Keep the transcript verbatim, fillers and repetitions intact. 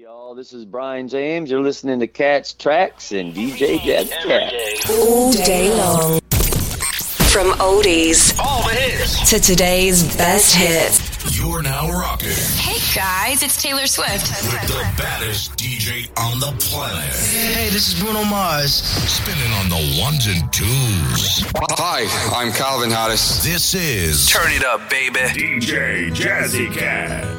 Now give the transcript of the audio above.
y'all. This is Brian James. You're listening to Cat's Tracks and D J Jazzy Cat. All day long. From oldies all the hits to today's best hits. You're now rocking. Hey guys, it's Taylor Swift. With the baddest D J on the planet. Hey, this is Bruno Mars. Spinning on the ones and twos. Hi, I'm Calvin Harris. This is Turn It Up, baby. D J Jazzy Cat.